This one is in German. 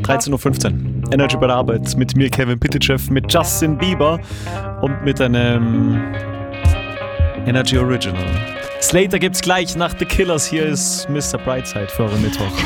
13.15 Uhr. Energy bei der Arbeit mit mir, Kevin Pitychev, mit Justin Bieber und mit einem Energy Original. Slater gibt's gleich nach The Killers. Hier ist Mr. Brightside für euren Mittwoch.